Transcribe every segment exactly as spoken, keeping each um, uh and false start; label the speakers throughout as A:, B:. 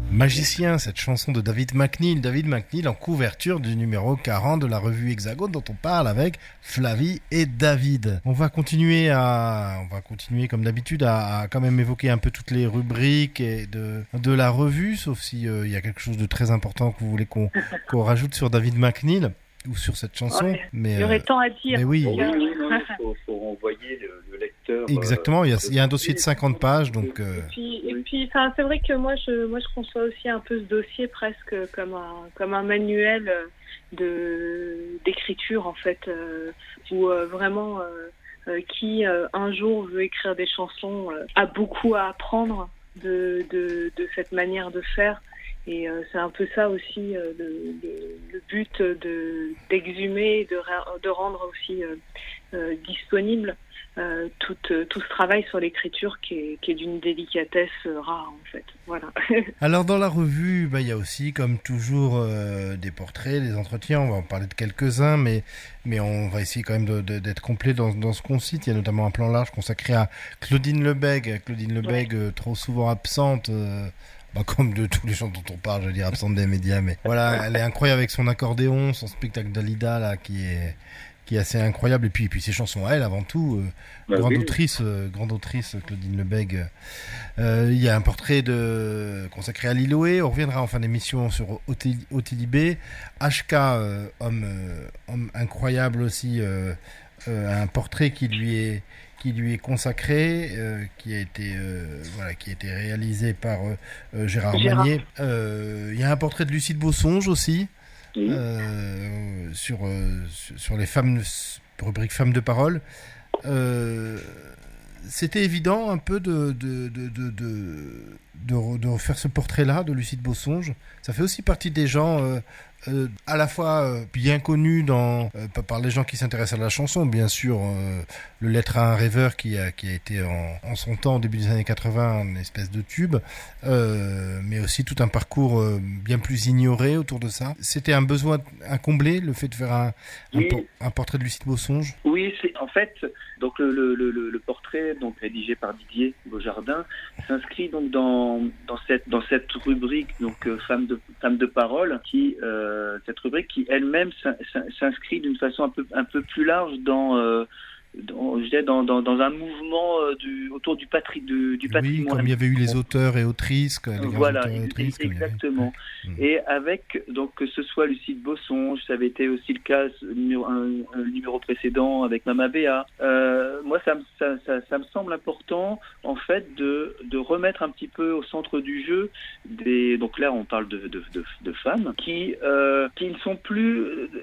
A: Magicien, cette chanson de David McNeil. David McNeil en couverture du numéro quarante de la revue Hexagone dont on parle avec Flavie et David. On va continuer à, on va continuer comme d'habitude à, à quand même évoquer un peu toutes les rubriques et de, de la revue, sauf si euh, il y a quelque chose de très important que vous voulez qu'on, qu'on rajoute sur David McNeil ou sur cette chanson.
B: Ouais,
A: mais,
B: il y aurait
A: euh,
B: tant à dire.
A: Mais oui.
C: Oui, oui, non, il faut, faut renvoyer le, le lecteur.
A: Exactement,
C: euh,
A: il, y a, il y a un dossier de cinquante pages, donc... Euh...
B: Et puis, et puis enfin, c'est vrai que moi je, moi, je conçois aussi un peu ce dossier presque comme un, comme un manuel de, d'écriture, en fait, euh, où euh, vraiment, euh, euh, qui euh, un jour veut écrire des chansons euh, a beaucoup à apprendre de, de, de cette manière de faire. Et euh, c'est un peu ça aussi euh, le, le, le but de, d'exhumer, de, de rendre aussi euh, euh, disponible euh, tout, euh, tout ce travail sur l'écriture qui est, qui est d'une délicatesse euh, rare en fait. Voilà.
A: Alors dans la revue, bah, il y a aussi comme toujours euh, des portraits, des entretiens, on va en parler de quelques-uns, mais, mais on va essayer quand même de, de, d'être complet dans, dans ce qu'on cite. Il y a notamment un plan large consacré à Claudine Lebègue, Claudine Lebègue ouais. euh, trop souvent absente. Euh, Bah, comme de tous les gens dont on parle, je veux dire, absente des médias, mais voilà, elle est incroyable avec son accordéon, son spectacle d'Alida, là, qui est, qui est assez incroyable, et puis, et puis ses chansons à elle, avant tout, euh, bah, grande oui. autrice, euh, grande autrice, Claudine Lebègue. Euh, il y a un portrait de, consacré à Liloé, on reviendra en fin d'émission sur Ottilie B. H K, euh, homme, euh, homme incroyable aussi, euh, euh, un portrait qui lui est, qui lui est consacré, euh, qui a été euh, voilà, qui a été réalisé par euh, Gérard, Gérard. Magnier. Il euh, y a un portrait de Lucide Beaussonge aussi, oui. euh, sur, euh, sur les femmes, rubrique femmes de parole. Euh, c'était évident un peu de de de de de, de, de faire ce portrait-là de Lucide Beaussonge. Ça fait aussi partie des gens. Euh, Euh, à la fois euh, bien connu dans, euh, par les gens qui s'intéressent à la chanson, bien sûr, euh, le Lettre à un rêveur qui a, qui a été en, en son temps, au début des années quatre-vingts, une espèce de tube, euh, mais aussi tout un parcours euh, bien plus ignoré autour de ça. C'était un besoin à combler, le fait de faire un, un, oui. por- un portrait de Lucide Beaussonge.
C: Oui, c'est en fait, donc le, le, le, le portrait donc rédigé par Didier Beaujardin s'inscrit donc dans, dans, cette, dans cette rubrique donc euh, Femmes de, Femmes de parole qui euh, cette rubrique qui elle-même s'inscrit d'une façon un peu un peu plus large dans euh, dans, je dirais dans, dans, dans un mouvement euh, du, autour du, patri, du, du patrimoine.
A: Oui, comme il y avait eu les auteurs et autrices. Les
C: voilà,
A: auteurs et autrices,
C: exactement. Avait... Et avec, donc, que ce soit Lucide Beaussonge, ça avait été aussi le cas, un, un numéro précédent avec Mama Béa. Euh, moi, ça, ça, ça, ça me semble important, en fait, de, de remettre un petit peu au centre du jeu des... Donc là, on parle de, de, de, de femmes qui, euh, qui ne sont plus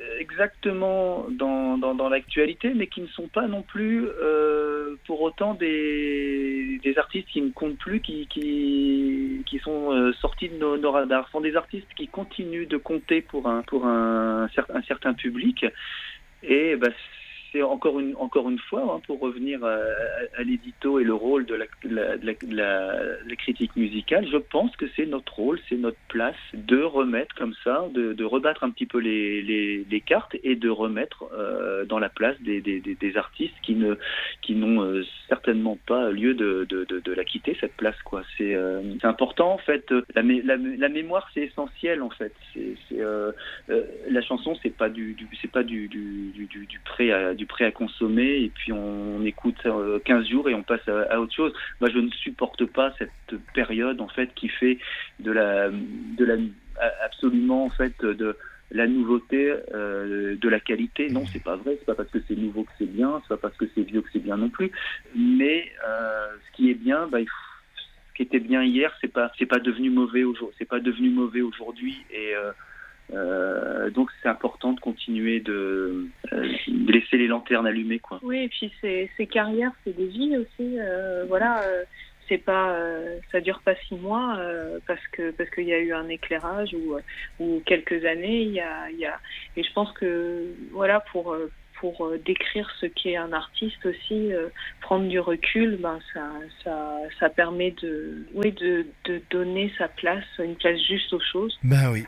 C: exactement dans, dans, dans l'actualité, mais qui ne sont pas non plus euh, pour autant des, des artistes qui ne comptent plus, qui, qui, qui sont euh, sortis de nos, nos radars. Ce sont des artistes qui continuent de compter pour un, pour un, un certain public. Et bah, c'est encore une, encore une fois, hein, pour revenir à, à, à l'édito et le rôle de la, la, de la, de la, de la critique musicale, je pense que c'est notre rôle, c'est notre place de remettre comme ça, de, de rebattre un petit peu les, les, les cartes et de remettre euh, dans la place des, des, des, des artistes qui, ne, qui n'ont euh, certainement pas lieu de, de, de, de la quitter, cette place, quoi. C'est, euh, c'est important, en fait. La, la, la mémoire, c'est essentiel, en fait. C'est, c'est, euh, euh, la chanson, c'est pas du, du, c'est pas du, du, du, du prêt à du prêt à consommer et puis on, on écoute euh, quinze jours et on passe à, à autre chose. Moi, je ne supporte pas cette période, en fait, qui fait de la, de la, absolument, en fait, de la nouveauté, euh, de la qualité. Non, c'est pas vrai. C'est pas parce que c'est nouveau que c'est bien. C'est pas parce que c'est vieux que c'est bien non plus. Mais euh, ce qui est bien, bah, il faut ce qui était bien hier, c'est pas, c'est pas devenu mauvais aujourd'hui. C'est pas devenu mauvais aujourd'hui et euh, Euh, donc c'est important de continuer de, euh, de laisser les lanternes allumées, quoi.
B: Oui, et puis ces, ces carrières, c'est des vies aussi. Euh, voilà, euh, c'est pas, euh, ça dure pas six mois euh, parce que parce qu'il y a eu un éclairage ou ou quelques années. Il y a il y a et je pense que voilà pour pour décrire ce qu'est un artiste aussi, euh, prendre du recul, ben ça, ça, ça permet de, oui, de, de donner sa place, une place juste aux choses.
A: Ben oui.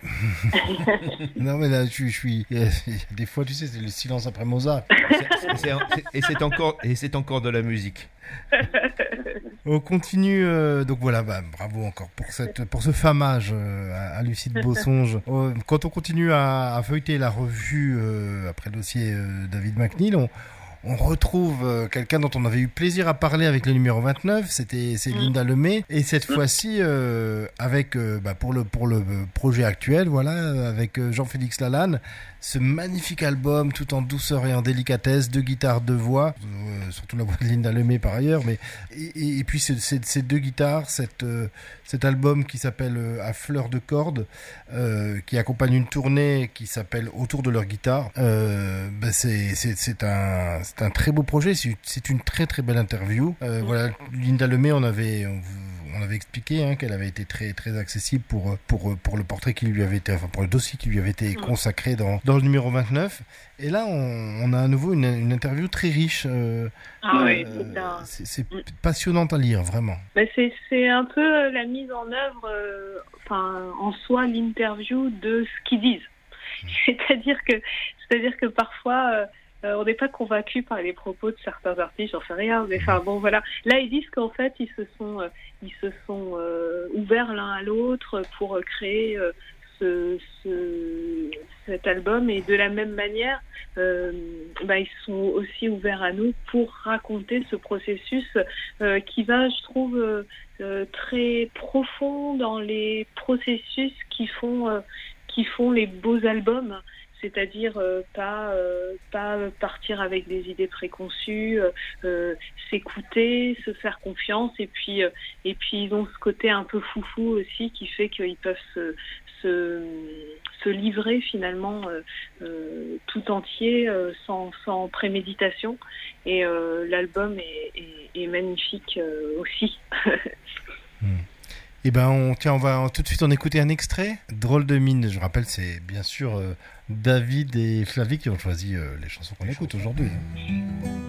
A: Non mais là, je, je suis. Des fois, tu sais, c'est le silence après Mozart.
D: C'est, c'est, c'est, et c'est encore, et c'est encore de la musique.
A: On continue, euh, donc voilà, bah, bravo encore pour, cette, pour ce famage euh, à, à Lucide Bossonge. Euh, quand on continue à, à feuilleter la revue euh, après le dossier euh, David McNeill, on, on retrouve euh, quelqu'un dont on avait eu plaisir à parler avec le numéro vingt-neuf, c'était c'est Linda Lemay, et cette fois-ci euh, avec euh, bah, pour le pour le projet actuel, voilà, avec euh, Jean-Félix Lalanne, ce magnifique album tout en douceur et en délicatesse, deux guitares, deux voix, euh, surtout la voix de Linda Lemay par ailleurs, mais et, et puis ces, ces, ces deux guitares, cette, euh, cet album qui s'appelle euh, À fleur de corde, euh, qui accompagne une tournée qui s'appelle Autour de leur guitare. Euh, bah c'est, c'est, c'est un c'est un très beau projet, c'est, c'est une très très belle interview. Euh, voilà, Linda Lemay, on avait on, on avait expliqué hein, qu'elle avait été très très accessible pour pour pour le portrait qui lui avait été, enfin pour le dossier qui lui avait été consacré dans dans le numéro vingt-neuf. Et là, on, on a à nouveau une, une interview très riche. Euh,
B: ah,
A: euh,
B: oui, c'est, un...
A: c'est, c'est passionnant à lire, vraiment.
B: Mais c'est, c'est un peu la mise en œuvre, euh, enfin, en soi, l'interview de ce qu'ils disent. Mmh. C'est-à-dire que, c'est-à-dire que parfois, euh, on n'est pas convaincu par les propos de certains artistes, j'en sais rien, mais enfin bon voilà. Là ils disent qu'en fait ils se sont, euh, ils se sont euh, ouverts l'un à l'autre pour créer euh, ce, ce, cet album, et de la même manière euh, bah, ils sont aussi ouverts à nous pour raconter ce processus euh, qui va, je trouve, euh, euh, très profond dans les processus qui font, euh, qui font les beaux albums. C'est-à-dire euh, pas euh, pas partir avec des idées préconçues, euh, euh, s'écouter, se faire confiance, et puis euh, et puis ils ont ce côté un peu foufou aussi qui fait qu'ils peuvent se se, se livrer finalement euh, euh, tout entier euh, sans sans préméditation, et euh, l'album est, est, est magnifique euh, aussi.
A: mmh. Eh ben, on, tiens, on va tout de suite en écouter un extrait. Drôle de mine, je rappelle, c'est bien sûr euh, David et Flavie qui ont choisi euh, les chansons qu'on écoute aujourd'hui.